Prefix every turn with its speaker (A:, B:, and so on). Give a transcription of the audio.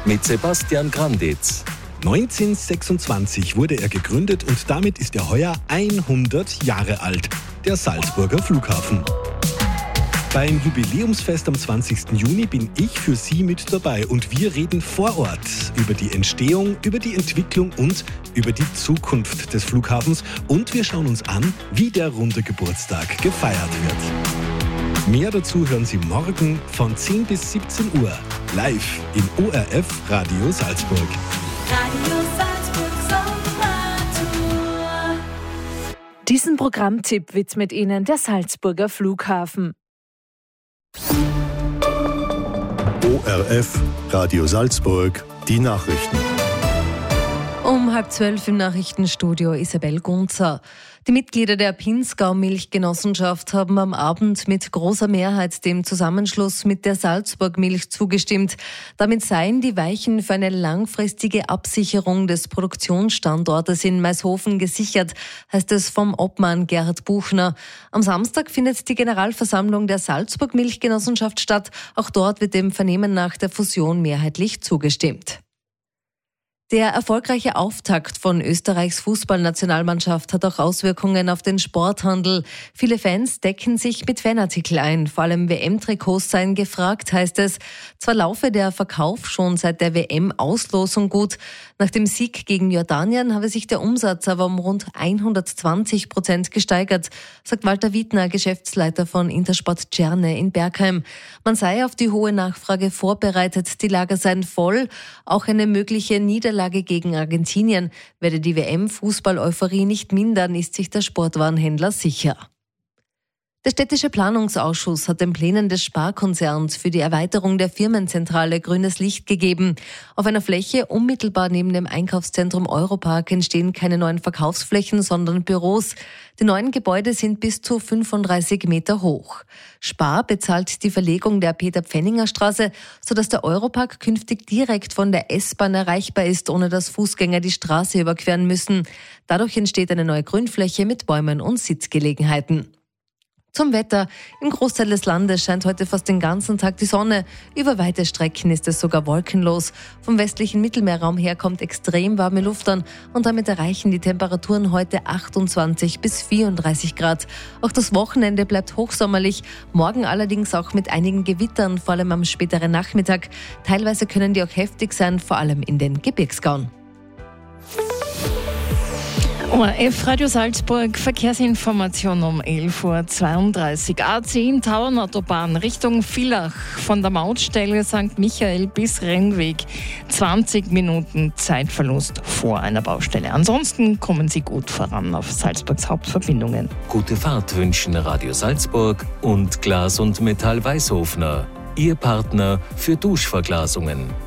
A: mit Sebastian Granditz.
B: 1926 wurde er gegründet und damit ist er heuer 100 Jahre alt, der Salzburger Flughafen. Beim Jubiläumsfest am 20. Juni bin ich für Sie mit dabei und wir reden vor Ort über die Entstehung, über die Entwicklung und über die Zukunft des Flughafens und wir schauen uns an, wie der runde Geburtstag gefeiert wird. Mehr dazu hören Sie morgen von 10 bis 17 Uhr live im ORF Radio Salzburg.
C: Radio Salzburg Sommertour.
D: Diesen Programmtipp widmet Ihnen der Salzburger Flughafen.
E: ORF Radio Salzburg, die Nachrichten.
F: Um 11:30 im Nachrichtenstudio Isabel Gunzer. Die Mitglieder der Pinzgau-Milchgenossenschaft haben am Abend mit großer Mehrheit dem Zusammenschluss mit der Salzburg Milch zugestimmt. Damit seien die Weichen für eine langfristige Absicherung des Produktionsstandortes in Maishofen gesichert, heißt es vom Obmann Gerhard Buchner. Am Samstag findet die Generalversammlung der Salzburg Milchgenossenschaft statt. Auch dort wird dem Vernehmen nach der Fusion mehrheitlich zugestimmt. Der erfolgreiche Auftakt von Österreichs Fußballnationalmannschaft hat auch Auswirkungen auf den Sporthandel. Viele Fans decken sich mit Fanartikel ein. Vor allem WM-Trikots seien gefragt, heißt es. Zwar laufe der Verkauf schon seit der WM-Auslosung gut. Nach dem Sieg gegen Jordanien habe sich der Umsatz aber um rund 120% gesteigert, sagt Walter Wiedner, Geschäftsleiter von Intersport Tscherne in Bergheim. Man sei auf die hohe Nachfrage vorbereitet, die Lager seien voll. Auch eine mögliche Niederlage gegen Argentinien werde die WM-Fußball-Euphorie nicht mindern, ist sich der Sportwarenhändler sicher. Der städtische Planungsausschuss hat den Plänen des Sparkonzerns für die Erweiterung der Firmenzentrale grünes Licht gegeben. Auf einer Fläche unmittelbar neben dem Einkaufszentrum Europark entstehen keine neuen Verkaufsflächen, sondern Büros. Die neuen Gebäude sind bis zu 35 Meter hoch. Spar bezahlt die Verlegung der Peter-Pfenninger-Straße, sodass der Europark künftig direkt von der S-Bahn erreichbar ist, ohne dass Fußgänger die Straße überqueren müssen. Dadurch entsteht eine neue Grünfläche mit Bäumen und Sitzgelegenheiten. Zum Wetter. Im Großteil des Landes scheint heute fast den ganzen Tag die Sonne. Über weite Strecken ist es sogar wolkenlos. Vom westlichen Mittelmeerraum her kommt extrem warme Luft an und damit erreichen die Temperaturen heute 28 bis 34 Grad. Auch das Wochenende bleibt hochsommerlich. Morgen allerdings auch mit einigen Gewittern, vor allem am späteren Nachmittag. Teilweise können die auch heftig sein, vor allem in den Gebirgsgauen.
G: ORF Radio Salzburg, Verkehrsinformation um 11:32 Uhr. A10 Tauernautobahn Richtung Villach von der Mautstelle St. Michael bis Rennweg. 20 Minuten Zeitverlust vor einer Baustelle. Ansonsten kommen Sie gut voran auf Salzburgs Hauptverbindungen.
A: Gute Fahrt wünschen Radio Salzburg und Glas und Metall Weißhofner, Ihr Partner für Duschverglasungen.